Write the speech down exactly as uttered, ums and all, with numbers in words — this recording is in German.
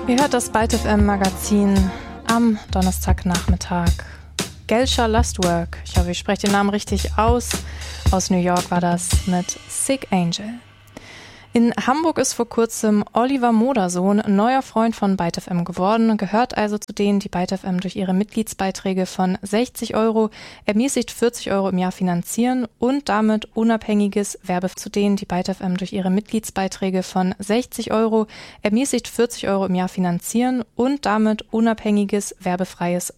Ihr hört das Byte F M Magazin am Donnerstagnachmittag. Gelscher Lustwork, ich hoffe, ich spreche den Namen richtig aus. Aus New York war das mit Sick Angel. In Hamburg ist vor kurzem Oliver Modersohn neuer Freund von Byte F M geworden, gehört also zu denen, die Byte F M durch ihre Mitgliedsbeiträge von sechzig Euro, ermäßigt vierzig Euro im Jahr finanzieren und damit unabhängiges Werbe zu denen, die Byte F M durch ihre Mitgliedsbeiträge von sechzig Euro, ermäßigt vierzig Euro im Jahr finanzieren und damit unabhängiges werbefreies